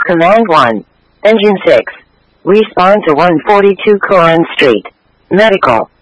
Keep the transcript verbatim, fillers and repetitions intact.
Command one. Engine six. Respawn to one forty-two Coran Street. Medical.